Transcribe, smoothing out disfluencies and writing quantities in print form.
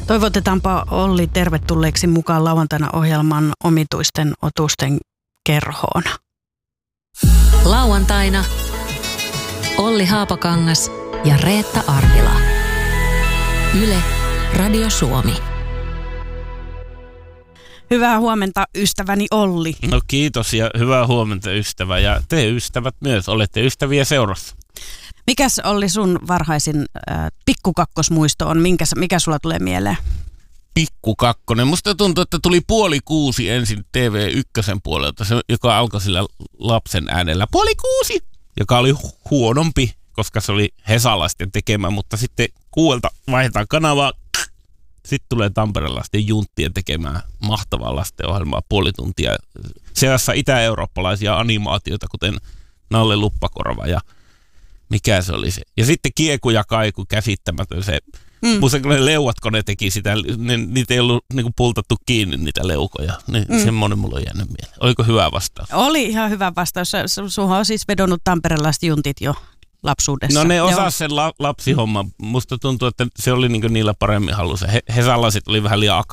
Toivotetaanpa Olli tervetulleeksi mukaan lauantaina ohjelman omituisten otusten kerhoon. Lauantaina Olli Haapakangas ja Reetta Arvila. Yle, Radio Suomi. Hyvää huomenta ystäväni Olli. No kiitos ja hyvää huomenta ystävä ja te ystävät myös, olette ystäviä seurassa. Mikäs Olli sun varhaisin pikkukakkosmuisto on? Mikä sulla tulee mieleen? Pikkukakkonen. Musta tuntuu, että tuli 5:30 ensin TV1 puolelta, se, joka alkoi sillä lapsen äänellä 5:30, joka oli huonompi, koska se oli hesalaisten tekemä, mutta sitten 6 vaihdetaan kanavaa. Sitten tulee Tamperelaisten junttien tekemään mahtavaa lastenohjelmaa 0,5 tuntia. Seassa itä-eurooppalaisia animaatioita, kuten Nalle Luppakorva ja mikä se oli se. Ja sitten Kieku ja Kaiku, käsittämätön se. Musta kun ne leuat, kun ne teki sitä, niitä ei ollut niinku pultattu kiinni niitä leukoja. Semmoinen mulla on jäänyt mieleen. Oliko hyvä vastaus? Oli ihan hyvä vastaus. Sulla on siis vedonnut tamperelaiset juntit jo lapsuudessa. No ne osas sen lapsihomman. Musta tuntuu, että se oli niinku niillä paremmin hallussa. He sellaiset oli vähän liian